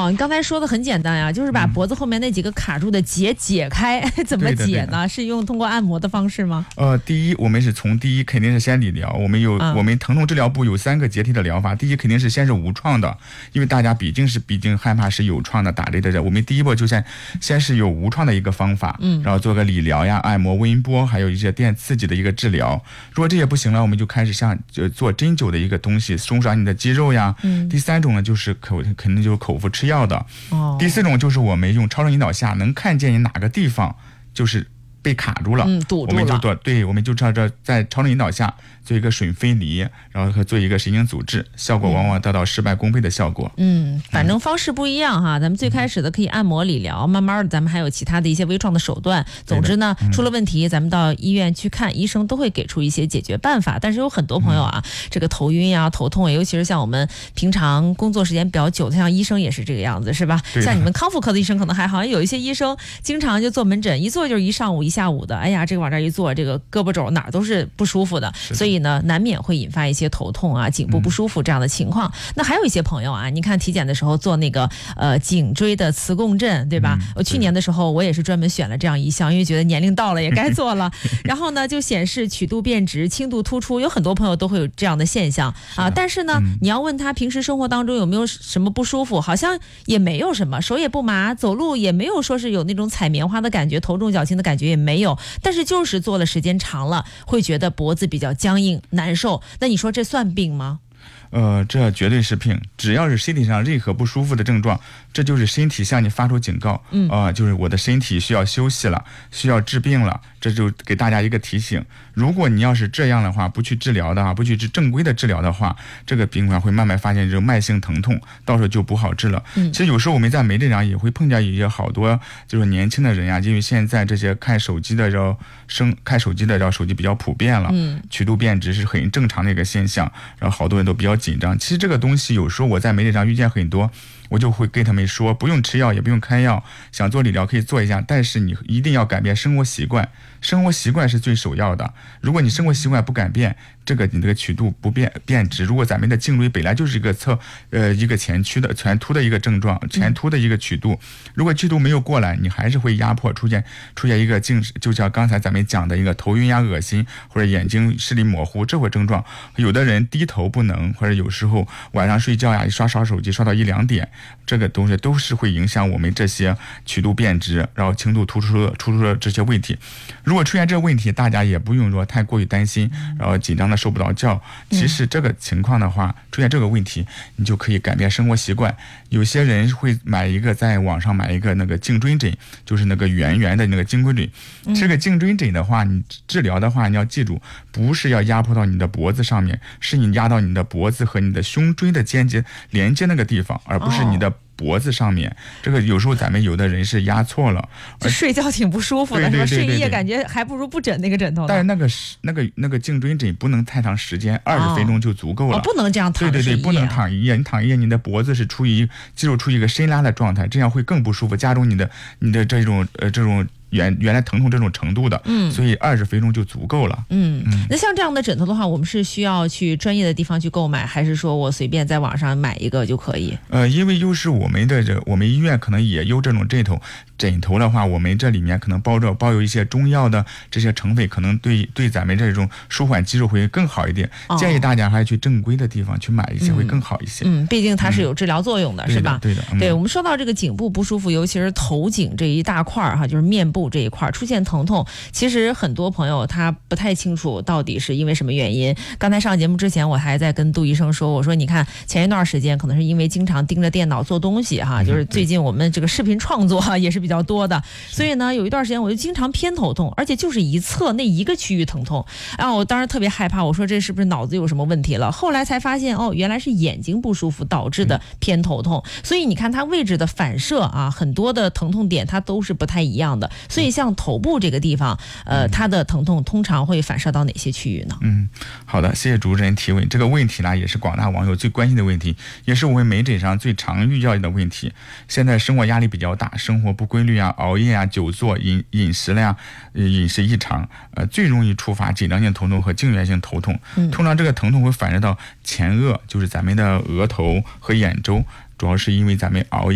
哦，你刚才说的很简单呀，就是把脖子后面那几个卡住的结解开，怎么解呢？是用通过按摩的方式吗？ 第一，我们是从第一肯定是先理疗，我们疼痛治疗部有3个阶梯的疗法。第一肯定是先是无创的，因为大家毕竟害怕是有创的打雷的人，我们第一步就先是有无创的一个方法，然后做个理疗呀、按摩、温波，还有一些电刺激的一个治疗。如果这也不行了，我们就开始像做针灸的一个东西，松软你的肌肉呀。第3种呢就是肯定就是口服吃药的。第4种就是我们用超声引导下能看见你哪个地方就是被卡住了， 堵住了， 我们就照着在超声引导下做一个吮分离，然后做一个神经阻滞，效果往往得到事半功倍的效果。 反正方式不一样哈。咱们最开始的可以按摩理疗，慢慢的咱们还有其他的一些微创的手段。总之呢，出了问题咱们到医院去看，医生都会给出一些解决办法。但是有很多朋友啊，这个头晕呀、头痛，尤其是像我们平常工作时间比较久的，像医生也是这个样子，是吧？像你们康复科的医生可能还好，有一些医生经常就做门诊，一做就是一上午一下午的，哎呀，这个往这一坐，这个胳膊肘哪儿都是不舒服的，所以呢，难免会引发一些头痛啊、颈部不舒服这样的情况。那还有一些朋友啊，你看体检的时候做那个颈椎的磁共振，对吧？我去年的时候我也是专门选了这样一项，因为觉得年龄到了也该做了。然后呢，就显示曲度变直、轻度突出，有很多朋友都会有这样的现象啊。但是呢，你要问他平时生活当中有没有什么不舒服，好像也没有什么，手也不麻，走路也没有说是有那种踩棉花的感觉，头重脚轻的感觉也没有。但是就是做了时间长了，会觉得脖子比较僵硬难受。那你说这算病吗？ 这绝对是病。只要是身体上任何不舒服的症状，这就是身体向你发出警告，就是我的身体需要休息了，需要治病了。这就给大家一个提醒，如果你要是这样的话，不去治疗的话，不去正规的治疗的话，这个病患会慢慢发现这种慢性疼痛，到时候就不好治了。其实有时候我们在门诊上也会碰见一些好多就是年轻的人呀，因为现在这些看手机的手机比较普遍了，曲度变直是很正常的一个现象，然后好多人都比较紧张。其实这个东西有时候我在门诊上遇见很多，我就会跟他们说，不用吃药也不用开药，想做理疗可以做一下，但是你一定要改变生活习惯，生活习惯是最首要的。如果你生活习惯不改变，你这个曲度不变直，如果咱们的颈椎本来就是一个前凸的一个症状，前凸的一个曲度，如果曲度没有过来，你还是会压迫出现一个就像刚才咱们讲的一个头晕呀、恶心或者眼睛视力模糊这会症状。有的人低头不能，或者有时候晚上睡觉呀一刷手机刷到1、2点，这个东西都是会影响我们这些曲度变直，然后轻度突出的这些问题。如果出现这个问题，大家也不用说太过于担心，然后紧张的睡不着觉。其实这个情况的话，出现这个问题，你就可以改变生活习惯。有些人会在网上买一个那个颈椎枕，就是那个圆圆的那个颈椎枕。这个颈椎枕的话，你治疗的话，你要记住，不是要压迫到你的脖子上面，是你压到你的脖子和你的胸椎的连接那个地方，而不是你的脖子上面。这个有时候咱们有的人是压错了， 就睡觉挺不舒服的，是吧？睡一夜感觉还不如不枕那个枕头。 但是那个颈椎枕不能太长时间，20分钟就足够了。 不能这样躺。 对，不能躺一夜。你躺一夜，你的脖子是肌肉处于一个伸拉的状态，这样会更不舒服，加重你的这种原来疼痛这种程度的，所以20分钟就足够了。 那像这样的枕头的话，我们是需要去专业的地方去购买，还是说我随便在网上买一个就可以？ 因为又是我们医院可能也有这种枕头的话，我们这里面可能包有一些中药的这些成分，可能对咱们这种舒缓肌肉会更好一点。建议大家还是去正规的地方去买一些会更好一些。 毕竟它是有治疗作用的，是吧？ 对的。 对，我们说到这个颈部不舒服，尤其是头颈这一大块哈，就是面部这一块出现疼痛，其实很多朋友他不太清楚到底是因为什么原因。刚才上节目之前，我还在跟杜医生说，我说你看前一段时间可能是因为经常盯着电脑做东西哈，就是最近我们这个视频创作也是比较多的，所以呢有一段时间我就经常偏头痛，而且就是一侧那一个区域疼痛。然后我当时特别害怕，我说这是不是脑子有什么问题了？后来才发现原来是眼睛不舒服导致的偏头痛。所以你看它位置的反射啊，很多的疼痛点它都是不太一样的。所以像头部这个地方，它的疼痛通常会反射到哪些区域呢？ 好的，谢谢主持人提问。这个问题呢，也是广大网友最关心的问题，也是我们门诊上最常遇到的问题。现在生活压力比较大，生活不规律啊，熬夜啊，久坐、饮食异常，最容易触发紧张性头痛和颈源性头痛。通常这个疼痛会反射到前额，就是咱们的额头和眼周，主要是因为咱们熬夜